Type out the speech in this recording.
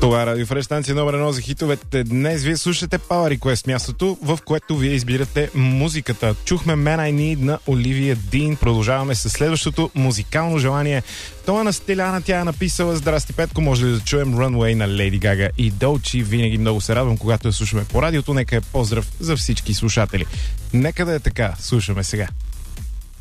Това е Радио Фреш, станция номер 1 за хитовете. Днес вие слушате Power Request, мястото, в което вие избирате музиката. Чухме Man I Need на Оливия Дин. Продължаваме с следващото музикално желание. Това е на Стиляна, тя е написала: "Здрасти, Петко, може ли да чуем Runway на Леди Гага и Долчи?" Винаги много се радвам, когато я слушаме по радиото. Нека е поздрав за всички слушатели. Нека да е така. Слушаме сега.